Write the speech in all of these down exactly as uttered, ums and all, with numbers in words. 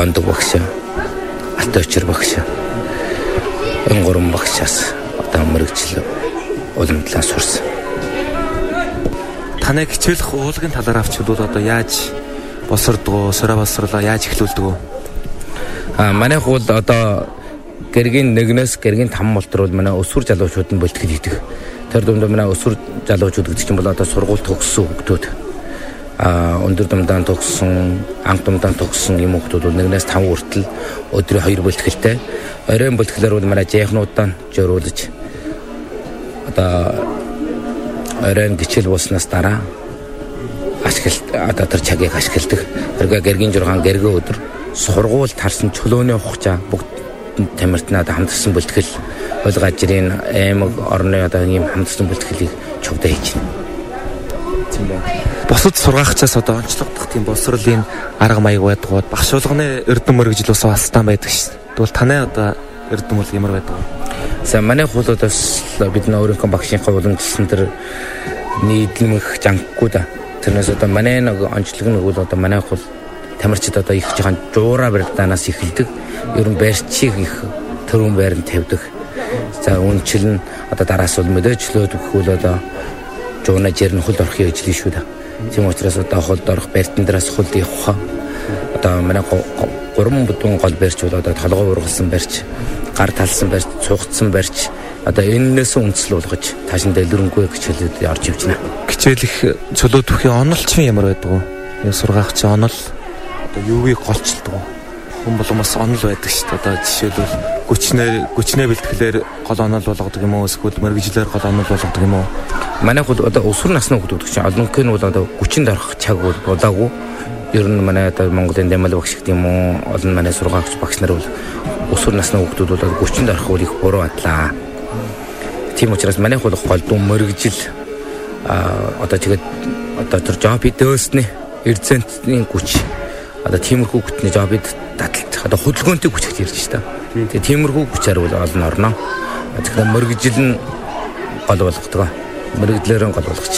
Дондог багш, Алтайчир багш, Өнгөрөн багшаас одоо мэрэгжил уламжлалаа сурсан. Танай хичээлх уулгын талаар авч бол одоо яаж босордгоо, сороо босрлоо яаж эхлүүлдэг вэ? А манайх бол одоо гэргийн нэгнээс гэргийн там болтор бол манай өсвөр залуучууд нь бэлтгэл хийдэг. Тэр дунд манай өсвөр залуучууд гэдэг чинь бол одоо сургууль төгссөн хүмүүс. А өндөр дамдаан төгссөн, анх дамдаан төгссөн юм хүмүүс бол нэгнээс тав хүртэл өдрийн хоёр бэлтгэлтэй. Оройн бэлтгэлээр бол манай жаахнуудаа жөрүүлж одоо оройн гिचэл болсноос дараа ашиглалт одоо тэр цагийг ашигладаг. Тэргээ гэргийн жургаан гэргээ өдөр сургууль тарсан чөлөөний хугацаа бүгд тамиртнаа одоо хамтарсан бэлтгэл ойлгажрын аймаг орны одоо ийм хамтарсан бэлтгэлийг чухал хийж байна. Тийм байна. Бусад сургаагчаас одоо онцлогдох тийм боловсролын арга маяг байдаг. Багш болгоны эрдэм мөрөгжил ус хастан байдаг шин. Тэгвэл танай одоо эрдэм бол ямар байдаг вэ? За манайх бол одоо бид нөрөнхөн багшийнхаа уламжлалсан тэр нийтлэмэх жанхггүй да. Тэрнээс одоо манай нэг онцлог нь бол одоо манайх бол тамирчид одоо их жоохон жуура барилдаанаас эхэлдэг. Ер нь барьчийг их төрөн байранд тавьдаг. За үнчил нь одоо дараас бол мэдээчлөөд өгөхөл одоо жууна жирэн хөлд орох ажил шүү да. Тийм учраас одоо холд орох барьтан дээрээс хөлд явах. Одоо манай гурван бүдүүн гол барьч бол одоо толгой ургалсан барьч, гар талсан барьч, цугцсан барьч одоо энэс үндэслэл болгож таашин дэлгэрэнгүй хичээлүүд орж ивж байна. Хичээлэх чөлөө түүхийн онол чинь ямар байдаг вэ? Энэ сургаагчийн онол одоо юугийг голчилдог вэ? Хүн болгоомос онол байдаг шүү дээ. Одоо жишээлбэл гүчнээ гүчнээ бэлтгэлээр гол онол болгодог юм уу? Эсвэл мэрэгжлэр гол онол болгодог юм уу? Манайх бол одоо өсвөр насны хүмүүс чинь олонх нь бол одоо гүчинд орох цаг бол болоогүй. Ер нь манай одоо Монголын Дамал багш гэдэг юм уу? Олон манай сургаагч багш нар бол өсвөр насны хүмүүс бол гүчинд орох үл их буруу атлаа. Тийм учраас манайх бол голдун мэрэгжил а одоо тэгээд одоо тэр жопи дөөсний эрдэнтний гүч одоо тиймэрхүү гүтний жопид таталт одоо хөдөлгөөнтэй гүч гэж ярьж байна. Тэгээд тиймэрхүү гүчээр бол олон орно. Тэгэхээр мэрэгжил нь гол болгодог. Мэрэгдлэр нь гол болгоч.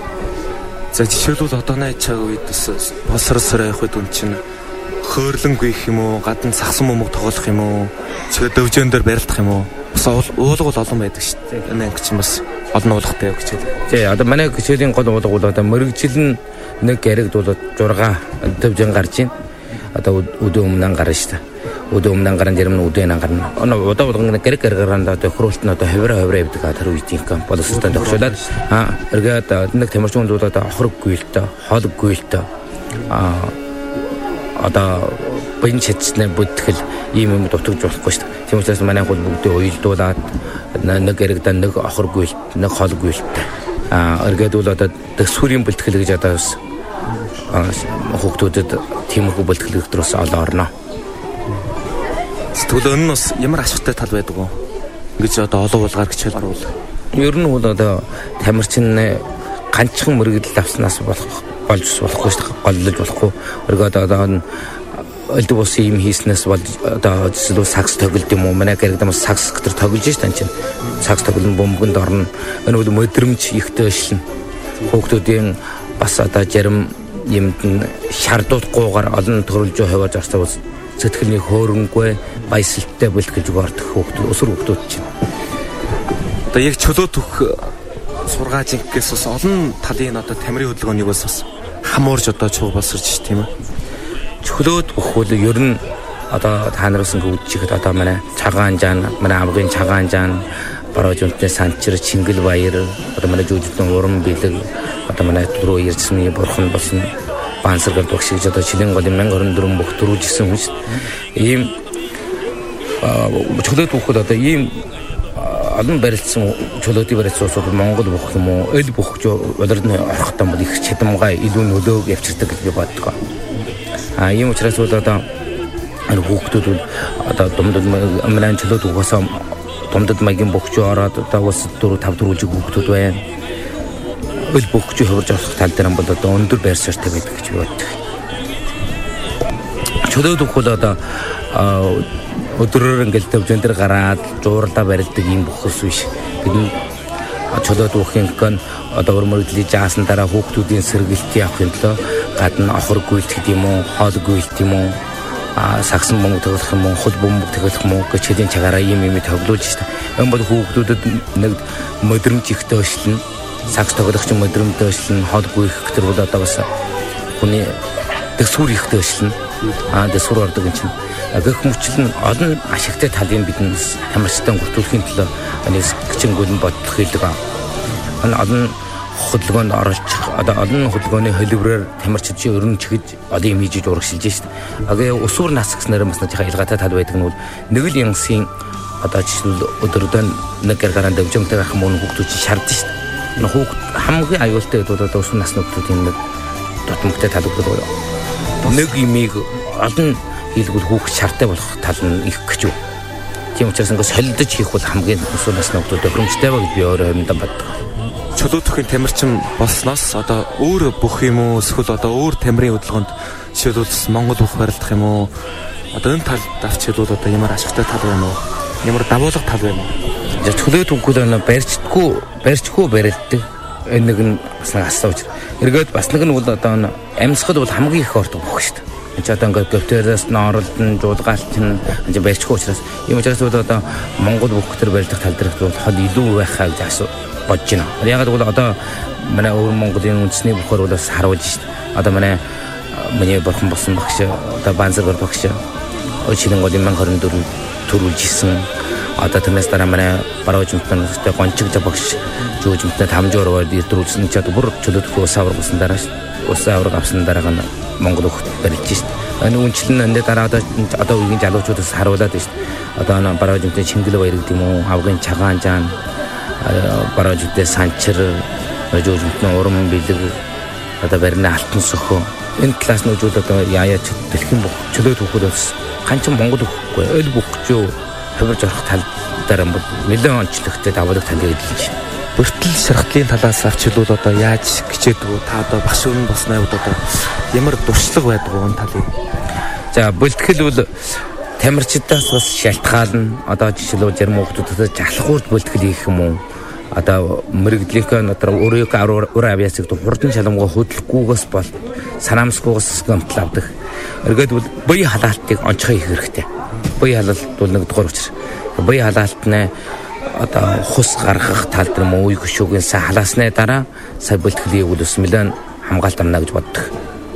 За жишээлбэл одоо найчаа үед босрол сорой явах үед үн чинь хөөрлөнгөө их юм уу, гадна сагсан момог тоглох юм уу, чигээ дөвжөн дээр барилдах юм уу? Бас уулгуул олон байдаг шүү дээ. Энэ анги чинь бас олон уулгатай гэж хэлээ. Тий, одоо манай хичээлийн гол уулга бол одоо мэрэгжил нь нэг гэрэгд бол зурга төвжин гарч ийн. Одоо өдөө өмнө гарна шүү дээ. Өдөө өмнө гарна дэрм нь өдөө гарна. Одоо удаа болгон гэрэг гэрэгранд одоо хөрөлт нь одоо хавра хавра явдаг тэр үед юм кам боловсролтой төгсөлөд аа эргээд нэг тамирчин бол одоо охроггүй л тоо, хоолгүй л тоо. Аа одоо бин чэцнэ бүтгэл ийм юм дутагж болохгүй шүү дээ. Тийм учраас манай хөл бүгдээ уйлдуулаад нэг гэрэгдээ нэг охроггүй нэг хоолгүй л аа эргээд бол одоо төсвөрийн бэлтгэл гэж одоо хүүхдүүдэд тиймэрхүү бэлтгэл өгдрөөс олон орно. Тэгвэл энэ нь бас ямар ашигтай тал байдаг вэ? Ингэж одоо олон уулгаар хичээл гарвал. Ер нь бол одоо тамирчин ганцхан мэрэгдэл авснаас болох болж болохгүй шүү дээ. Голлож болохгүй. Өргөд одоо өлд бус юм хийснээс бол одоо зөв сакс тоглолт юм уу? Манай гэрэгдээ бас сакс гэтэр тоглож шүү дээ чинь. Сакс тоглолт бөмбөгөнд орно. Энэ бол мэдрэмж их дэвшлэн. Хүүхдүүдийн бас одоо зарим юмд нь шаардуулахгүйгээр олон төрөлжөө хаваад зарцаа бол сэтгэлний хөөрөнгөө баясгалтай бэлтгэж өгөрдөх хүүхдүүд өсвөр хүүхдүүд чинь. Одоо яг чөлөө төх сургаажингээс бас олон талын одоо тамирын хөдөлгөөнийг бас хамуурж одоо чуг болсорч тийм ээ. Чөлөөт өгөхөл ер нь одоо та нараас гүйчихэд одоо манай цагаан жаан, манай амгийн цагаан жаан, барууж үнтний санчир, чингэл баяр, одоо манай жүжигчдийн уран бэлэг, одоо манай түрүү ярьсан бурхан болсон бансаргал багш гэж одоо Чилэн голын мянга хорин дөрвөн бүх төрүүлжсэн хүн шүү дээ. Ийм чөлөөт өгөхөл одоо ийм олон барилдсан чөлөөтийн барилдсан улсууд Монгол бүх юм уу, эл бүх улирны орхтой бол их чадамгай илүү нөлөөг явчихдаг гэж би боддог. А ийм учраас бол одоо хүүхдүүд бол одоо думдад амран чөлөөт өгөхөөс думдад маягийн бөхчөө ороод одоо ус дөрөв тав дөрвөлжиг хүүхдүүд байна. Өл бөхчөө хөвөрж авах тал дээр бол одоо өндөр байр суурьтай байдаг гэж би боддог. Чөлөөт өгөхөл одоо өдрөөр ингээл төвжэн дээр гараад жуурлаа барилдаг юм бөхөс биш. Бид чөлөөт өгөхийн гэн одоо өрмөрдлий жаасан дараа хүүхдүүдийн сэргэлтийг авахын тулд гадна охор гүйлт гэдэг юм уу, хоол гүйлт юм уу, сагсан бөмбөг тоглох юм уу, хөл бөмбөг тоглох юм уу гэж хэдийн цагаараа ийм юм тоглуулж штэ. Энэ бол хүүхдүүдэд нэг модерн чихтэй өшлөн, сагс тоглох чинь модерн өшлөн, хол гүйх гэтэр бол одоо бас хүний дэсвэр ихтэй өшлөн. Аа дэсвэр ордог юм чинь. Гэх мөчл нь олон ашигтай талын биднээс тамирчтай бүртгүүлэхийн төлөө нэг гिचэнгүүд нь бодлох хэлдэг. Энэ олон хөдөлгөөнд оролцох, одоо олон хөдөлгөөний хөлбөрөөр тамирчид чи өрн чигж одоо юм хийж урагшилж шít. Агаа усуур нас гэснээр бас нэг ялгаатай тал байдаг нь бол нэг л янсын одоо жишээл өдөрдөө нэг гараараа дэвжмтэй гарах мөн хүүхдүүд чи шаардж шít. Энэ хүүхд хамгийн аюултай гэдэг одоо усуур насны хүүхдүүд нэг дутмагтай тал өгдөг. Нэг имийг олон хийлгүүл хүүхд шаартай болох тал нь их гэж юу. Тийм учраас ингээд солидож хийх бол хамгийн усуур насны хүүхдүүд тохиромжтой ба гэж би өөрөө амьдаа боддог. Чөлөөтөхийн тамирчин болсноос одоо өөр бүх юм уу эсвэл одоо өөр тамирын хөдөлгөөнд жишээлбэл Монгол бүх барилдах юм уу одоо энэ талд авч хэлбэл одоо ямар ашигтай тал байна уу ямар давуулга тал байна уу чөлөөтөхгүй нь барьчдаггүй барьчгүй барилддаг энэ нэг нь бас нэг асууж эргээд бас нэг нь бол одоо амьсгал бол хамгийн их ордог бүх шүү дээ. Энд ч одоо ингээд говтороос нь оролдон жуулгаалт нь энэ барьчгүй учраас юм учраас бол одоо Монгол бүх төр барилдах тал дээр бол хол илүү байхаа гэж асуу бодож байна. Яг л одоо манай өөр Монголын үндэсний бүхэр бол бас харуулж шít. Одоо манай миний бурхан болсон багш одоо Банзар багш өчигдөр годын мянга хорин дөрөв төрүүлж исэн. Одоо тэрнээс дараа манай баруужмтан өстэй гончиг багш жүүжмтэн хамжуураар ирдүүлсэн ч одоо бүр чөлөөтөх ус авраг болсон дараа шít. Ус авраг авсан дараа нь Монгол хөлт барилж шít. Энэ үнчлэн энэ дараа одоо одоо үеийн залуучуудаас харуулад шít. Одоо баруужмтан Чингэл баяр гэдэг юм уу авгын цагаан жаан барууждээ санчир жүүжмтэн урам бэлэг одоо барина алтан сөхөө энэ класс нөжүүд одоо яаяач дэлхийн бүх чөлөөт хөхөөс ганцхан Монгол хөхгүй өл бүхчөө хөвөрж орох тал дараа бол нэлээд онцлогтой давдаг тал эдэлж бүртэл шархтлын талаас авч хэлвэл одоо яаж гिचээдгүү та одоо багш өрн болсны хувьд одоо ямар дуршлаг байдаг вэ энэ талыг за бэлтгэл бол тамирчдаас бас шалтгаална одоо жишээлбэл зарим хүмүүсээс жалхуурд бэлтгэл хийх юм уу одоо мэрэгдлийнхээ дотор өөрөө өөр авиацыг хурдан шалангуй хөдлөхгүйгээс бол санаамсгүйгээс гомдол авдаг. Эргээд бол бие халаалтыг онцгой хийх хэрэгтэй. Бие халаалт бол нэг дугаар учир. Бие халаалт нь одоо хус гаргах тал дээр муу үе хөшөөгийн сайн халаасны дараа сая бэлтгэлийг бол нэлээд хамгаалт амна гэж боддог.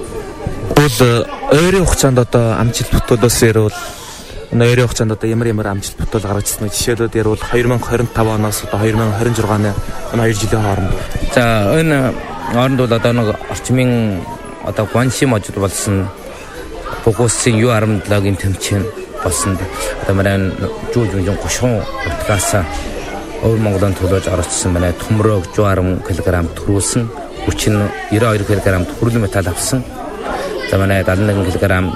Бол ойрын хугацаанд одоо амжилт бүтээлээс ярил Нойрын хугацаанд одоо ямар ямар амжилт бүтээл гаргажсэн нь жишээлбэл ярил две тысячи двадцать пять оноос одоо две тысячи двадцать шесть-ны энэ хоёр жилийн хооронд. За энэ хооронд бол одоо нэг орчмын одоо гуанши модод болсон фокусын ю десять лагийн тэмцээн болсон. Одоо манай жүүжмэн гошгон утгаас өөр Монголын төлөөж оролцсон манай төмрөөг сixty кг төрүүлсэн. Хүч нь ninety-two кг хүрэл металл авсан. За манай seventy-one кг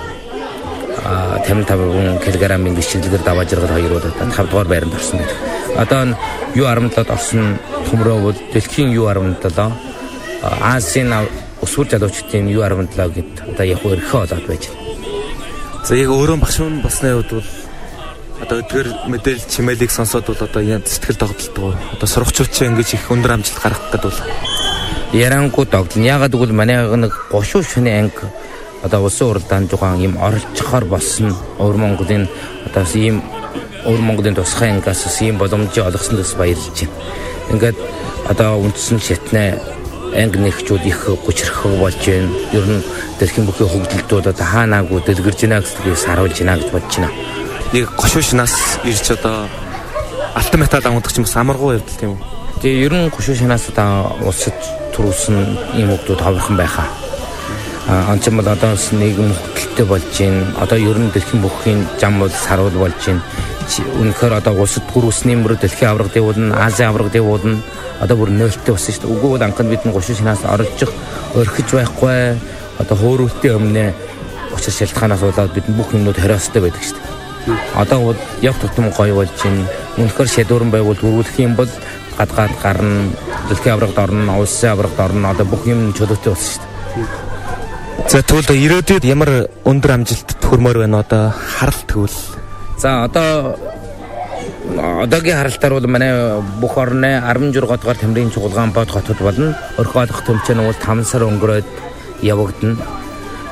fifty-five кг-ийн бишгэлгээр даваа жаргал хоёр бол five дугаар байранд орсон гэдэг. Одоо ю seventy-seven орсон төмрөө бол дэлхийн ю seventy-seven Азийн өсвөр залуучдын ю seventy-seven гэдэг одоо яг өрхөө болоод байж байна. За яг өөрөө багш хүн болсны хувьд бол одоо өдгөр мэдээлэл чимээлийг сонсоод бол одоо яа сэтгэл догдолдог. Одоо сурагчууд ч ингэж их өндөр амжилт гаргах гэдэг бол ярангуу догдол. Ягаад гэвэл манай нэг гошуу шүний анги одоо улсын уралдаанд жоохон юм оролцохоор болсон өөр Монголын одоо ийм өөр Монголын тусгай ангиас ийм боломжийг олгосон дэс баярлж байна. Ингээд одоо үндсэн шатны анги нэгчүүд их гүчрэх болж байна. Ер нь дэлхийн бүхий хөгжилтүүд одоо хаанаагүй дэлгэрж байна гэдгийг саруулж байна гэж бодож байна. Нэг гошуу шинаас ирж одоо алтан металл авах ч юм бас амаргүй явдал тийм үү? Тэгээ ер нь гошуу шинаас одоо улсад төрүүлсэн ийм хүмүүсд ховрхон байхаа. Анчмал одоо нийгэм хөдөлтөй болж байна. Одоо ер нь дэлхийн бүхий зам бол саруул болж байна. Үнэхээр одоо улсад төрүүлсний мөр дэлхийн авраг дэвуулна, Азийн авраг дэвуулна. Одоо бүр нөлттэй болсон шүү дээ. Үгүй бол анхнд бид гошуу шинаас оролцох өрхөж байхгүй. Одоо хөөрөлтийн өмнө учир шалтгаанаас болоод бид бүх юмнууд хориостой байдаг шүү дээ. Одоо бол яг тутам гоё болж байна. Үнэхээр шийдвэрэн байвал төрүүлэх юм бол гадгаад гарна, дэлхийн аврагт орно, улсын аврагт орно. Одоо бүх юм чөлөөтэй болсон шүү дээ. За тэгвэл ирээдүйд ямар өндөр амжилт хүрмээр байна одоо харалт тэгвэл. За одоо одоогийн харалтаар бол манай бүх орны sixty-six дугаар тамирын чуулган бод хотод болно. Орхиолох тэмцээн бол five сар өнгөрөөд явагдана.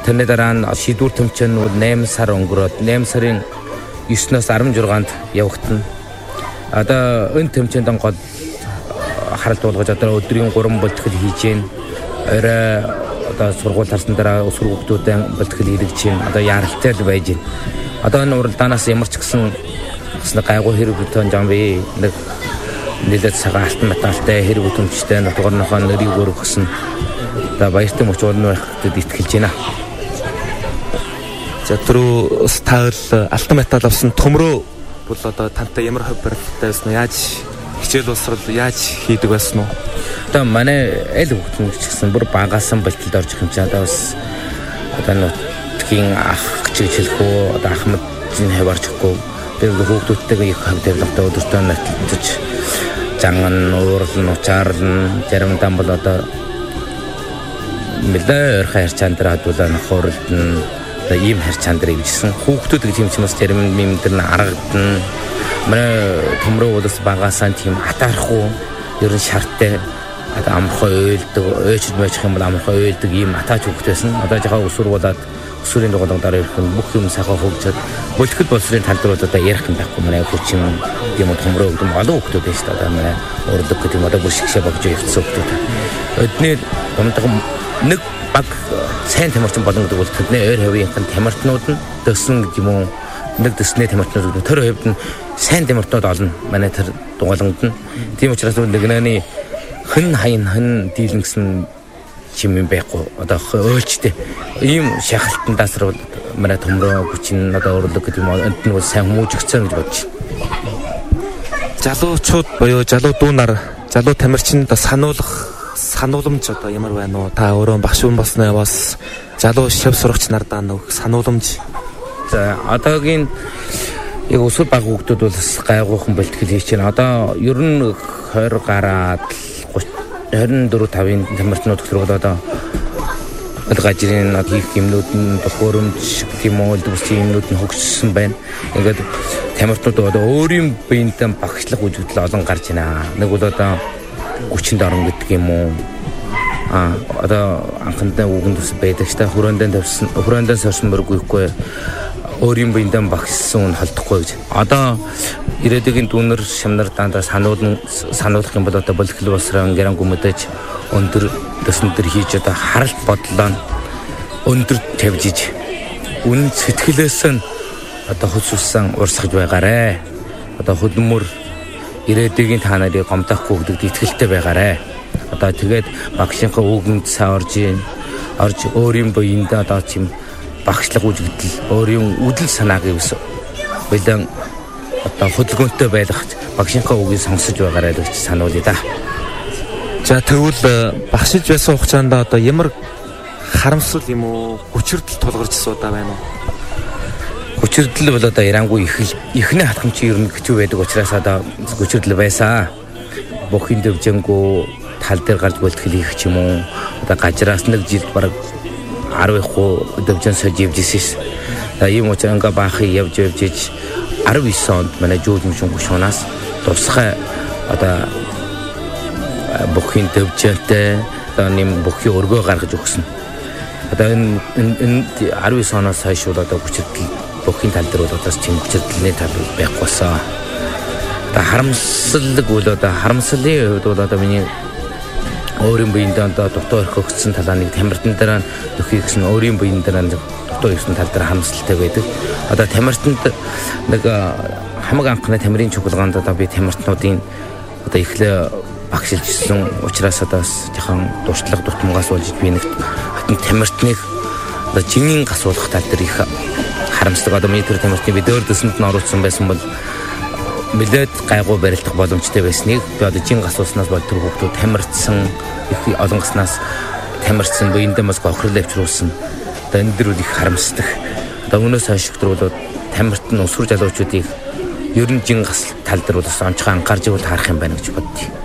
Тэрний дараа нь шийдвэр тэмцээнүүд найман сар өнгөрөөд найман сарын еснээс арван жургаанд явагдана. Одоо энэ тэмцээнд гол харалт болгож одоо өдрийн гурван бэлтгэл хийж гин. Орой одоо сургууль тарсан дараа өсвөр хүүхдүүдийн бэлтгэл хийгдэж гин. Одоо яралтай л байж гин. Одоо энэ уралдаанаас ямар ч гэсэн гайгүй хэрэг бүтэн жам би нэг нэлээд цагаан алтан металлтай хэрэг бүтэмжтэй нутгарныхоо нэрийг өргөсөн. Одоо баяртай мөч болно байх гэдэгт итгэж байна. За түрүү стайл алтан металл авсан төмрөө бол одоо тантай ямар хөв барилттай байсан нь яаж хичээл болсрол яаж хийдэг байсан уу? Одоо манай аль хүүхдүүд ч гэсэн бүр багаасан бэлтгэлд орж ирэх юм чи одоо бас одоо нутгийн ах гэж хэлэхгүй одоо ахмадын хэв орж ирэхгүй тэр хүүхдүүдтэйгээ их хэв тавилгатай өдөртөө natалж жанган уурлан учаарлан заримдаа бол одоо мэдээ хайр чандраа хадуулаа нөхөрлөн одоо ийм хайр чандрыг бичсэн хүүхдүүд гэж юм чимээс зарим юм дээр нь аргадна. Манай төмрөө улс багаасаа тийм атаарахгүй ер нь шарттай одоо амархай ойлдог ойчд мэж юм бол амархай ойлдог ийм атаач хүүхд байсан. Одоо жахаа өсвөр болоод өсвөрийн дугуйлан дараа ирэх нь бүх юм сайхан хөгжөөд бэлтгэл боловсрын тал дээр одоо ярих юм байхгүй. Манай хүчин тийм төмрөө өгдөм олон хүүхдүүд байж та одоо манай урдаг гэх юм одоо бүр шигшээ богж явцсан хүүхдүүд. Өдний дундах нэг баг сайн тамирчин болно гэдэг бол тэдний ойр хавийнхын тамирчнууд нь дөсөн гэдэг юм уу нэг дөснөө тамирчнууд тэр хувьд нь сайн тамирчнууд олно манай тэр дугуулангад нь. Тийм учраас нэгнээний хэн хайн хэн дийлэнсэн чим юм байхгүй одоо ойлчтэй ийм шахалтандаас бол манай төмрөө хүчин одоо урлаг гэдэг юм энд нь бол сайн хүмүүжигцэн гэж бодож байна. Залуучууд буюу залуу дүү нар залуу тамирчинд сануулгах санууламж одоо ямар байна уу? Та өөрөө багш хүн болсноо бас залуу шив сурагч нардаа нэг санууламж. За одоогийн яг өсвөр баг хүүхдүүд бол гайгүйхан бэлтгэл хийж байна. Одоо ер нь двадцать гараад двадцать четыре тавын тамирчнууд төрөд одоо гажрын хийх юмнууд нь тохиромж гэх юм уу дэвсгийн юмнууд нь хөгжсөн байна. Ингээд тамирчнууд одоо өөрийн биентэй багшлах үжигдэл олон гарч байна. Нэг бол одоо хүчинд орон гэдэг юм уу а одоо анхандаа үгэнд ус байдаг ч та хүрээндээ тавьсан хүрээндээ сорсон мөргүйхгүй өөрийн биендээ багссан нь холдохгүй гэж. Одоо ирээдүйн дүүнер шамнар дандаа сануулн сануулах юм бол одоо бэлтгэл болсроо гэрэн гүмэдэж өндөр төсөн төр хийж одоо харалт бодлоо өндөр тавьж иж үн сэтгэлээс нь одоо хөсөлсөн урсгаж байгаарэ. Одоо хөдөлмөр ирээдүйн та нарыг гомдохгүй гэдэгт итгэлтэй байгаарэ. Одоо тэгээд багшийнхаа үгэнд сайн орж ийн орж өөрийн биендээ одоо чим багшлах үжигдэл өөрийн үдэл санааг ивс бэлэн одоо хөдөлгөөнтэй байх багшийнхаа үгийг сонсож байгаарай гэж сануулъя да. За тэгвэл багшилж байсан хугацаанд одоо ямар харамсал юм уу хүчирдэл тулгарч суудаа байна уу? Хүчирдэл бол одоо ирангүй их ихний хатгамч ер нь хэцүү байдаг учраас одоо хүчирдэл байсан. Бүхин дөвжэнгүү тал дээр гарч бэлтгэл хийх ч юм уу одоо гажраас нэг жил бараг арван хуу дөвжэн сож явжсэн ш. За ийм учраас ингээ баахыг явж явж иж арван девять онд манай жуулмшин гушуунаас тусгай одоо бүхин дөвжөнтэй одоо нэм бүхий өргөө гаргаж өгсөн. Одоо энэ энэ арван девять оноос хойш одоо хүчирдэл бүхин тал дээр бол одоо тийм хүчирдэлний тал байхгүй болсон. Одоо харамсалдаг үл одоо харамслын хувьд бол одоо миний өөрийн биендээ одоо дутуу өрхөгдсөн талаа нэг тамирчин дараа нөхий гэсэн өөрийн биен дараа нэг дутуу ирсэн тал дээр харамсалтай байдаг. Одоо тамирчинд нэг хамаг анхны тамирын чухалгаанд одоо би тамирчнуудын одоо эхлээ багшилжсэн учраас одоо жоохон дуршлаг дутмагаас болж би нэг хатан тамирчныг одоо жингийн гасуулах тал дээр их харамсдаг. Одоо миний тэр тамирчны би дөр дэсэнд нь оруулсан байсан бол мэлээд гайгүй барилдах боломжтой байсныг би одоо жин гасуулснаас бол тэр хүүхдүүд тамирчсан их олонгоснаас тамирчсан биендээ бас гохрол авчруулсан. Одоо энэ дэр их харамсдаг. Одоо өнөөс хойш тэр бол тамирчин өсвөр залуучуудыг ер нь жин гас тал дээр бол онцгой анхаарж байвал харах юм байна гэж боддгийг.